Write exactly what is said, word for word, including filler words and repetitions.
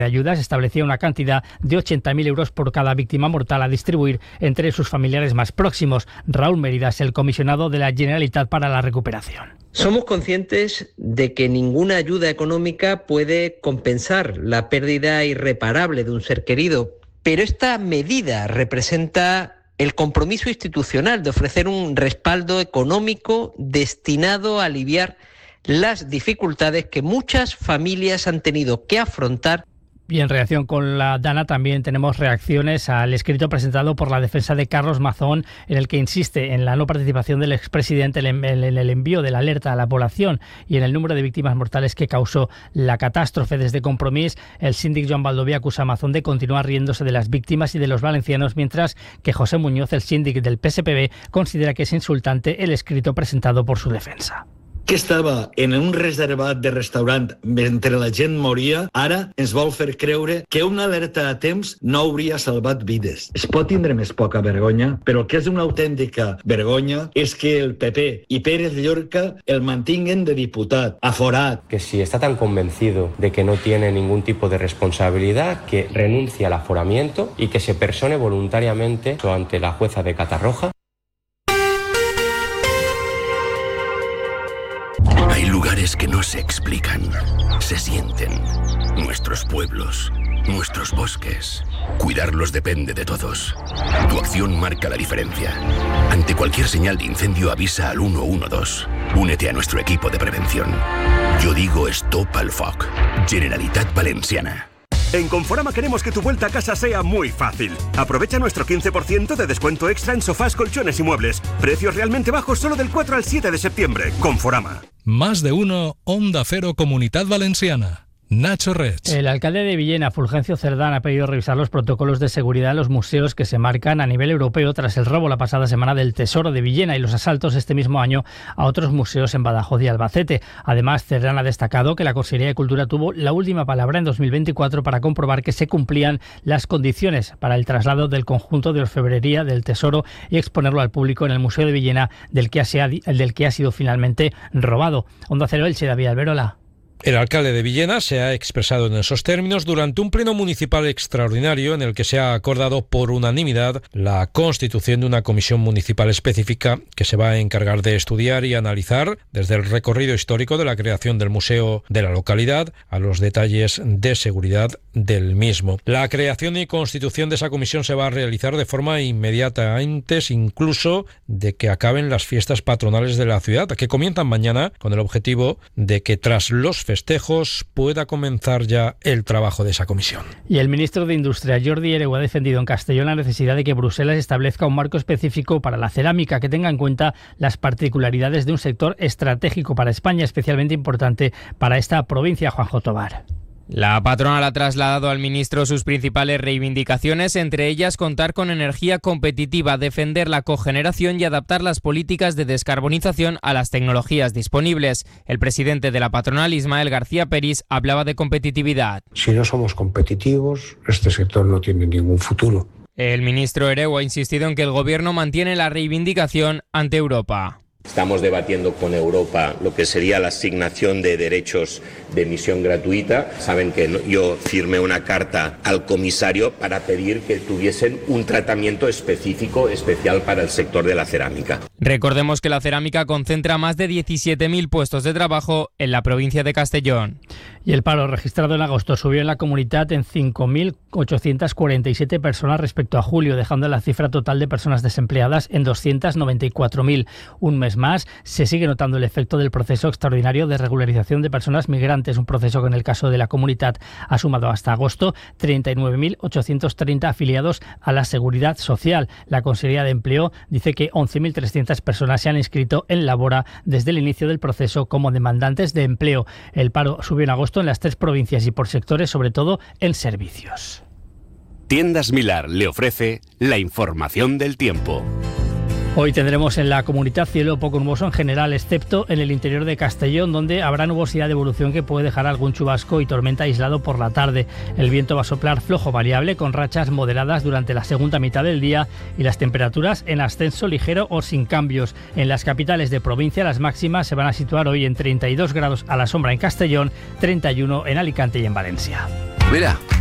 de ayudas establecía una cantidad de ochenta mil euros por cada víctima mortal a distribuir entre sus familiares más próximos. Raúl Mérida es el comisionado de la Generalitat para la recuperación. Somos conscientes de que ninguna ayuda económica puede compensar la pérdida irreparable de un ser querido, pero esta medida representa el compromiso institucional de ofrecer un respaldo económico destinado a aliviar las dificultades que muchas familias han tenido que afrontar. Y en reacción con la Dana también tenemos reacciones al escrito presentado por la defensa de Carlos Mazón, en el que insiste en la no participación del expresidente en el envío de la alerta a la población y en el número de víctimas mortales que causó la catástrofe. Desde Compromís, el síndic Joan Baldoví acusa a Mazón de continuar riéndose de las víctimas y de los valencianos, mientras que José Muñoz, el síndic del P S P B, considera que es insultante el escrito presentado por su defensa. Que estava en un reservat de restaurant mentre la gent moria, ara ens vol fer creure que una alerta a temps no hauria salvat vides. Es pot tindre més poca vergonya, però el que és una autèntica vergonya és que el P P i Pérez Llorca el mantinguen de diputat, aforat. Que si está tan convencido de que no tiene ningún tipo de responsabilidad, que renuncie al aforamiento y que se persone voluntariamente ante la jueza de Catarroja. Hay lugares que no se explican, se sienten. Nuestros pueblos, nuestros bosques. Cuidarlos depende de todos. Tu acción marca la diferencia. Ante cualquier señal de incendio avisa al uno uno dos. Únete a nuestro equipo de prevención. Yo digo Stop al Foc. Generalitat Valenciana. En Conforama queremos que tu vuelta a casa sea muy fácil. Aprovecha nuestro quince por ciento de descuento extra en sofás, colchones y muebles. Precios realmente bajos solo del cuatro al siete de septiembre. Conforama. Más de uno, Onda Cero Comunidad Valenciana. Nacho Rech. El alcalde de Villena, Fulgencio Cerdán, ha pedido revisar los protocolos de seguridad en los museos que se marcan a nivel europeo tras el robo la pasada semana del Tesoro de Villena y los asaltos este mismo año a otros museos en Badajoz y Albacete. Además, Cerdán ha destacado que la Consellería de Cultura tuvo la última palabra en dos mil veinticuatro para comprobar que se cumplían las condiciones para el traslado del conjunto de orfebrería del Tesoro y exponerlo al público en el Museo de Villena, del que ha, del que ha sido finalmente robado. Onda Cero Elche, David Alberola. El alcalde de Villena se ha expresado en esos términos durante un pleno municipal extraordinario en el que se ha acordado por unanimidad la constitución de una comisión municipal específica que se va a encargar de estudiar y analizar desde el recorrido histórico de la creación del museo de la localidad a los detalles de seguridad del mismo. La creación y constitución de esa comisión se va a realizar de forma inmediata, antes incluso de que acaben las fiestas patronales de la ciudad, que comienzan mañana, con el objetivo de que tras los festejos pueda comenzar ya el trabajo de esa comisión. Y el ministro de Industria, Jordi Hereu, ha defendido en Castellón la necesidad de que Bruselas establezca un marco específico para la cerámica que tenga en cuenta las particularidades de un sector estratégico para España, especialmente importante para esta provincia. Juanjo Tobar. La patronal ha trasladado al ministro sus principales reivindicaciones, entre ellas contar con energía competitiva, defender la cogeneración y adaptar las políticas de descarbonización a las tecnologías disponibles. El presidente de la patronal, Ismael García Peris, hablaba de competitividad. Si no somos competitivos, este sector no tiene ningún futuro. El ministro Hereu ha insistido en que el gobierno mantiene la reivindicación ante Europa. Estamos debatiendo con Europa lo que sería la asignación de derechos de emisión gratuita. Saben que yo firmé una carta al comisario para pedir que tuviesen un tratamiento específico, especial para el sector de la cerámica. Recordemos que la cerámica concentra más de diecisiete mil puestos de trabajo en la provincia de Castellón. Y el paro registrado en agosto subió en la comunidad en cinco mil ochocientas cuarenta y siete personas respecto a julio, dejando la cifra total de personas desempleadas en doscientas noventa y cuatro mil. Un mes más se sigue notando el efecto del proceso extraordinario de regularización de personas migrantes, un proceso que en el caso de la comunidad ha sumado hasta agosto treinta y nueve mil ochocientos treinta afiliados a la Seguridad Social. La Consellería de Empleo dice que once mil trescientas personas se han inscrito en Labora desde el inicio del proceso como demandantes de empleo. El paro subió en agosto en las tres provincias y por sectores, sobre todo en servicios. Tiendas Milar le ofrece la información del tiempo. Hoy tendremos en la comunidad cielo poco nuboso en general, excepto en el interior de Castellón, donde habrá nubosidad de evolución que puede dejar algún chubasco y tormenta aislado por la tarde. El viento va a soplar flojo variable con rachas moderadas durante la segunda mitad del día y las temperaturas en ascenso ligero o sin cambios. En las capitales de provincia las máximas se van a situar hoy en treinta y dos grados a la sombra en Castellón, treinta y uno en Alicante y en Valencia. Mira.